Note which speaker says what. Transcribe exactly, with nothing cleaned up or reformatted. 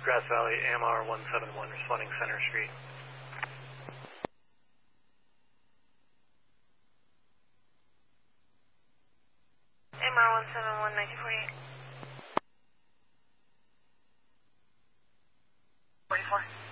Speaker 1: Grass Valley, A M R one seven one, responding Center Street.
Speaker 2: A M R one seven one, nineteen forty-eight. forty-four.